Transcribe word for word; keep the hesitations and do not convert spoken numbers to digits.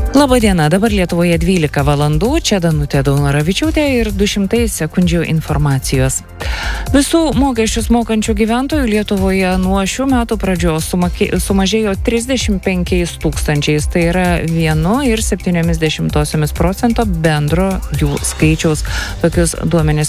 Labadiena, dabar Lietuvoje dvylika valandų, čia Danutė Daunoravičiūtė ir du šimtai sekundžių informacijos. Visų mokesčius mokančių gyventojų Lietuvoje nuo šių metų pradžios sumakė, sumažėjo trisdešimt penkiais tūkstančiais, tai yra vienu ir septyniomis dešimtosiomis procento bendro jų skaičiaus. Tokius duomenis